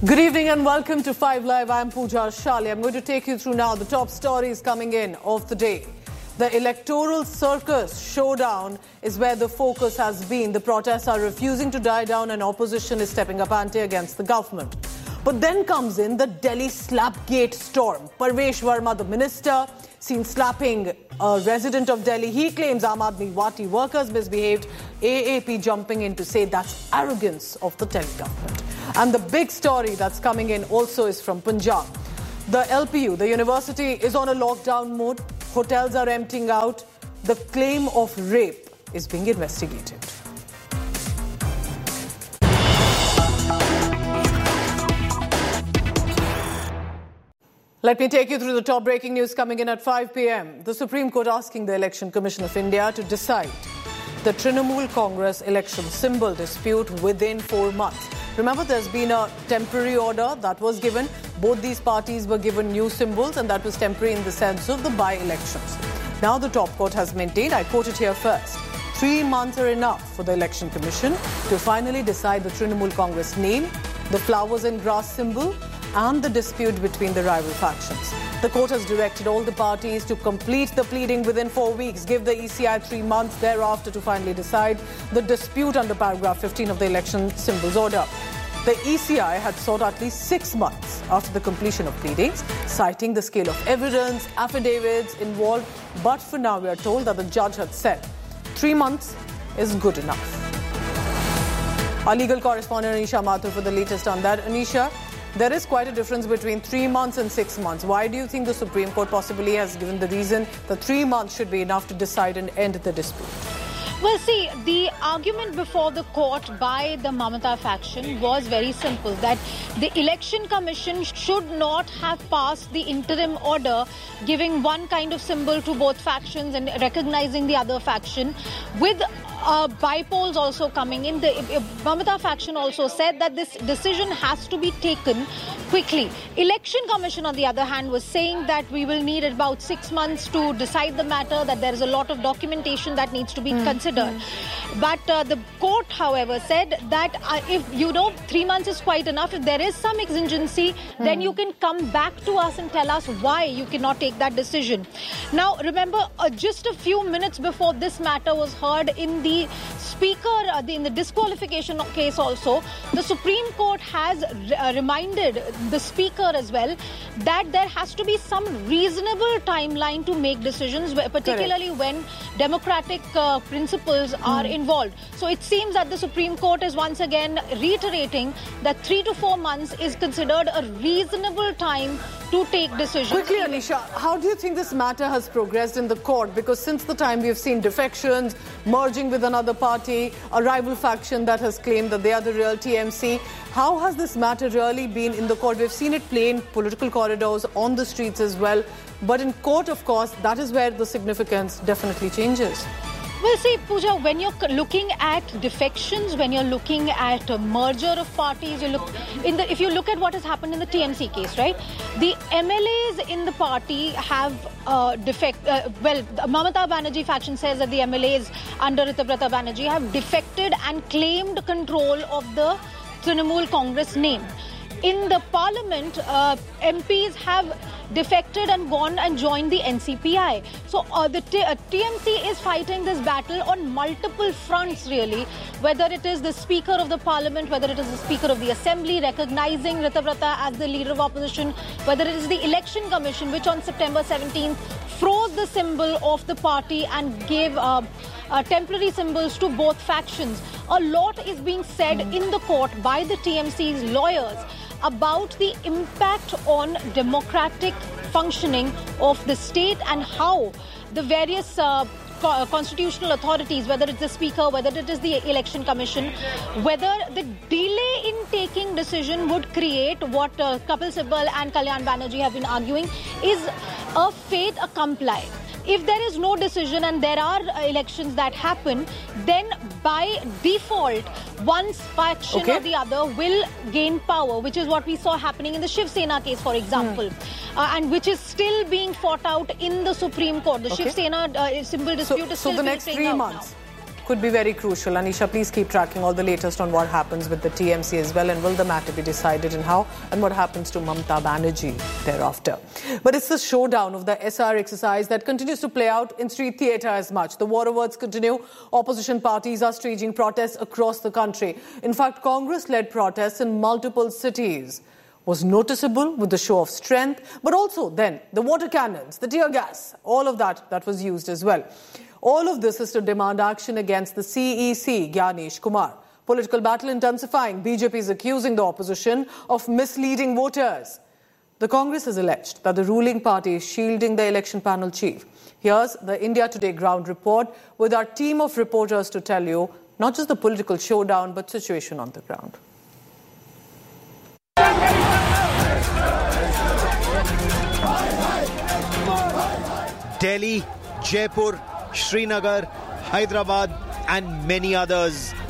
Good evening and welcome to 5 Live. I'm Pooja Shali. I'm going to take you through now the top stories coming in of the day. The electoral circus showdown is where the focus has been. The protests are refusing to die down and opposition is stepping up ante against the government. But then comes in the Delhi Slapgate storm. Parvesh Verma, the minister, seen slapping a resident of Delhi. He claims Aam Aadmi Party workers misbehaved. AAP jumping in to say that's arrogance of the Delhi government. And the big story that's coming in also is from Punjab. The LPU, the university, is on a lockdown mode. Hotels are emptying out. The claim of rape is being investigated. Let me take you through the top breaking news coming in at 5 p.m. The Supreme Court asking the Election Commission of India to decide the Trinamool Congress election symbol dispute within 4 months. Remember, there's been a temporary order that was given. Both these parties were given new symbols, and that was temporary in the sense of the by-elections. Now the top court has maintained, I quote it here first, 3 months are enough for the Election Commission to finally decide the Trinamool Congress name, the flowers and grass symbol, and the dispute between the rival factions. The court has directed all the parties to complete the pleading within 4 weeks, give the ECI 3 months thereafter to finally decide the dispute under paragraph 15 of the election symbols order. The ECI had sought at least 6 months after the completion of pleadings, citing the scale of evidence, affidavits involved, but for now we are told that the judge had said 3 months is good enough. Our legal correspondent Anisha Mathur for the latest on that. Anisha, there is quite a difference between 3 months and 6 months. Why do you think the Supreme Court possibly has given the reason that 3 months should be enough to decide and end the dispute? Well, see, the argument before the court by the Mamata faction was very simple, that the Election Commission should not have passed the interim order giving one kind of symbol to both factions and recognizing the other faction with by-polls also coming in. The Mamata faction also said that this decision has to be taken quickly. Election Commission, on the other hand, was saying that we will need about 6 months to decide the matter, that there is a lot of documentation that needs to be considered. But the court, however, said that if 3 months is quite enough, if there is some exigency, then you can come back to us and tell us why you cannot take that decision. Now, remember, just a few minutes before this matter was heard in the speaker, in the disqualification case also, the Supreme Court has reminded the speaker as well that there has to be some reasonable timeline to make decisions, particularly when democratic principles are involved. So it seems that the Supreme Court is once again reiterating that 3 to 4 months is considered a reasonable time to take decisions. Quickly, Anisha, how do you think this matter has progressed in the court? Because since the time we have seen defections, merging with another party, a rival faction that has claimed that they are the real TMC, how has this matter really been in the court? We've seen it play in political corridors, on the streets as well. But in court, of course, that is where the significance definitely changes. Well, see, Pooja, when you're looking at defections, when you're looking at a merger of parties, if you look at what has happened in the TMC case, right? The MLAs in the party have the Mamata Banerjee faction says that the MLAs under Ritabrata Banerjee have defected and claimed control of the Trinamool Congress name. In the parliament, MPs have defected and gone and joined the NCPI. So the TMC is fighting this battle on multiple fronts, really, whether it is the Speaker of the Parliament, whether it is the Speaker of the Assembly recognizing Ritabrata as the leader of opposition, whether it is the Election Commission, which on September 17th froze the symbol of the party and gave temporary symbols to both factions. A lot is being said in the court by the TMC's lawyers about the impact on democratic functioning of the state and how the various constitutional authorities, whether it's the Speaker, whether it is the Election Commission, whether the delay in taking decision would create what Kapil Sibal and Kalyan Banerjee have been arguing is a fait accompli. If there is no decision and there are elections that happen, then by default, one faction or the other will gain power, which is what we saw happening in the Shiv Sena case, for example, and which is still being fought out in the Supreme Court. The Shiv Sena symbol dispute is still the next 3 months. could be very crucial. Anisha, please keep tracking all the latest on what happens with the TMC as well, and will the matter be decided in how and what happens to Mamata Banerjee thereafter. But it's the showdown of the SR exercise that continues to play out in street theatre as much. The war of words continue. Opposition parties are staging protests across the country. In fact, Congress-led protests in multiple cities was noticeable with the show of strength, but also then the water cannons, the tear gas, all of that was used as well. All of this is to demand action against the CEC, Gyanesh Kumar. Political battle intensifying. BJP is accusing the opposition of misleading voters. The Congress has alleged that the ruling party is shielding the election panel chief. Here's the India Today ground report with our team of reporters to tell you not just the political showdown, but situation on the ground. Delhi, Jaipur, Srinagar, Hyderabad and many others.